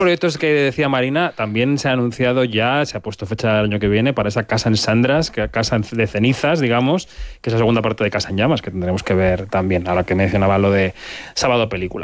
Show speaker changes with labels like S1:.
S1: proyectos que decía Marina, también se ha anunciado ya, se ha puesto fecha del año que viene para esa Casa en Sandras, Casa de Cenizas, digamos, que es la segunda parte de Casa en Llamas, que tendremos que ver también, ahora que mencionaba lo de Sábado Película.